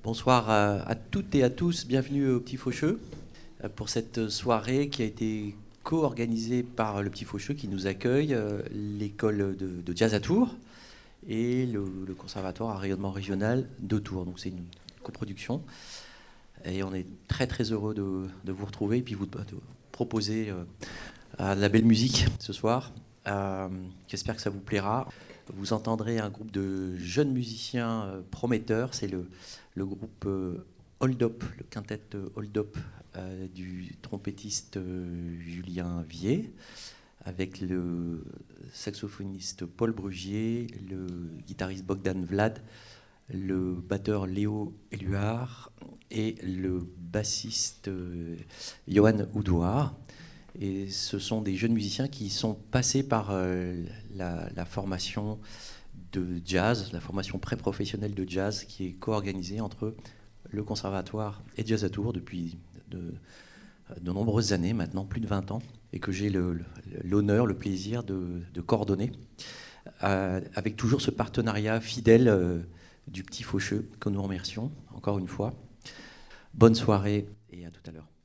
Bonsoir à toutes et à tous, bienvenue au Petit Faucheux pour cette soirée qui a été co-organisée par le Petit Faucheux qui nous accueille, l'école de jazz à Tours et le conservatoire à rayonnement régional de Tours. Donc c'est une coproduction et on est très très heureux de vous retrouver et puis de proposer de la belle musique ce soir. J'espère que ça vous plaira. Vous entendrez un groupe de jeunes musiciens prometteurs, c'est le groupe Hold Up, le quintet Hold Up du trompettiste Julien Vier, avec le saxophoniste Paul Brugier, le guitariste Bogdan Vlad, le batteur Léo Éluard et le bassiste Johan Oudouard. Et ce sont des jeunes musiciens qui sont passés par la formation de jazz, la formation pré-professionnelle de jazz qui est co-organisée entre le Conservatoire et Jazz à Tours depuis de nombreuses années, maintenant plus de 20 ans, et que j'ai l'honneur, le plaisir de coordonner, avec toujours ce partenariat fidèle du Petit Faucheux que nous remercions encore une fois. Bonne soirée et à tout à l'heure.